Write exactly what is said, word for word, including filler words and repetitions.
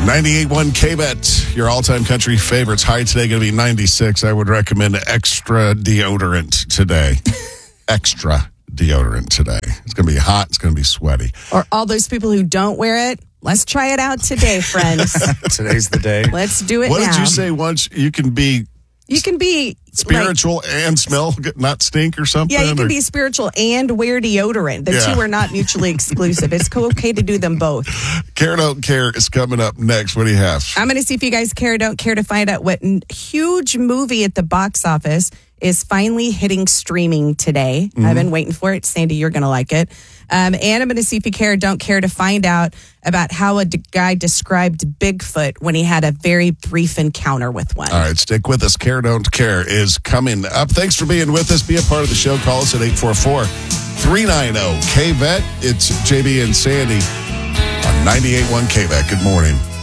ninety-eight point one K-Bet, your all-time country favorites. High today going to be ninety-six. I would recommend extra deodorant today. Extra deodorant today. It's going to be hot. It's going to be sweaty. Or all those people who don't wear it, let's try it out today, friends. Today's the day. Let's do it what now. What did you say once? You can be... You can be... Spiritual like, and smell, not stink or something? Yeah, you can or? be spiritual and wear deodorant. The Yeah. two are not mutually exclusive. It's okay to do them both. Care Don't Care is coming up next. What do you have? I'm going to see if you guys care or don't care to find out what n- huge movie at the box office is finally hitting streaming today. Mm-hmm. I've been waiting for it. Sandy, you're going to like it. Um, and I'm going to see if you care or don't care to find out about how a d- guy described Bigfoot when he had a very brief encounter with one. All right, stick with us. Care Don't Care is coming up. Thanks for being with us. Be a part of the show. Call us at eight four four, three nine zero, K V E T. It's J B and Sandy on ninety-eight point one K V E T. Good morning.